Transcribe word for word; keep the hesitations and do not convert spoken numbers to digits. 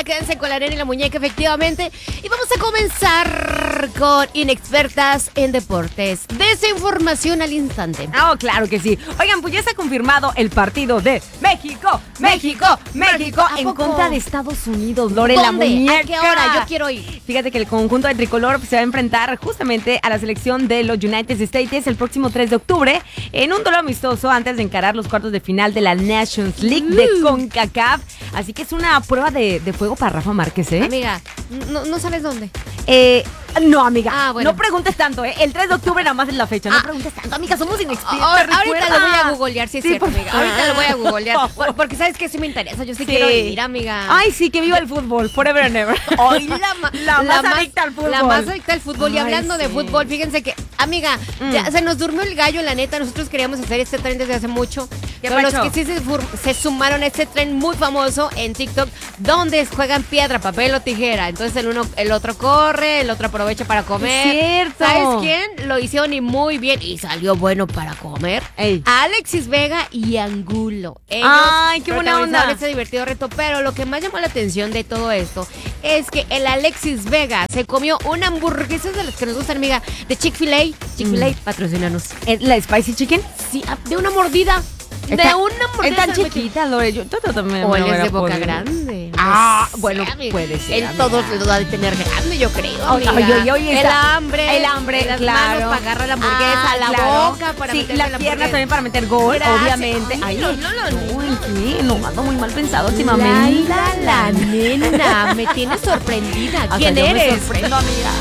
quédense con la arena y la muñeca, efectivamente. Y vamos a comenzar con inexpertas en deportes. Desinformación al instante. Oh, claro que sí. Oigan, pues ya está confirmado el partido de México, México, México ¿A en poco? contra de Estados Unidos. Lore, la ¿Dónde? muñeca. ¿A qué hora? Yo quiero ir. Fíjate que el conjunto de tricolor se va a enfrentar justamente a la selección de los United States el próximo tres de octubre en un duelo amistoso antes de encarar los cuartos de final de la Nations League de CONCACAF. Así que es una prueba de, de fuego para Rafa Márquez, ¿eh? Amiga, no, no sabes dónde. Eh, no, amiga. Ah, bueno. No preguntes tanto, ¿eh? El tres de octubre nada más es la fecha. No Ah. preguntes tanto, amiga. Somos inexpertos. Ah, ahorita recuerda. lo voy a googlear, sí es Sí, cierto, por amiga. favor. Ahorita lo voy a googlear. Por- Porque sabes que sí me interesa. Yo sí, Sí. quiero ir, amiga. Ay, sí, que viva el fútbol. Forever and ever. Hoy la, ma- La más adicta al fútbol. La más adicta al fútbol. Y Ay, hablando de sí. fútbol, fíjense que, amiga, Mm. ya se nos durmió el gallo, la neta. Nosotros queríamos hacer este tren desde hace mucho. ¿Qué Pero los pacho? que sí se, fur- se sumaron a este tren muy famoso en TikTok, donde juegan piedra, papel o tijera. Entonces el uno, el otro corre, el otro aprovecha para comer. Es cierto. ¿Sabes quién? Lo hicieron y muy bien. Y salió bueno para comer. Ey. Alexis Vega y Angulo. Ellos Ay, qué buena protagonizaron onda. este divertido reto, pero lo que más llamó la atención de todo esto es que el Alexis Vega se comió una hamburguesa de las que nos gustan, amiga, de Chick-fil-A. Chick-fil-A, Mm. patrocínanos. ¿Eh, ¿La Spicy Chicken? Sí, ah, de una mordida. De Está- una mordida. Es tan se metió. chiquita, Lore. Yo, yo también O me él lo es de hubiera boca podido. grande. Ah, No bueno, sé, amiga. puede ser, Él amiga. todos lo ha de tener grande, yo creo. Ay, Amiga. ay, ay, ay, el está- hambre. el hambre, las claro. manos para agarrar la hamburguesa, Ah, la claro. boca para sí, meterle las la piernas hamburguesa. también para meter gol, Gracias. obviamente. Ay, Ay, no, no, no, no. en fin, no, ando muy mal pensado La, últimamente. la, la nena, me tienes sorprendida. Hasta ¿Quién yo me eres? sorprendo, amiga.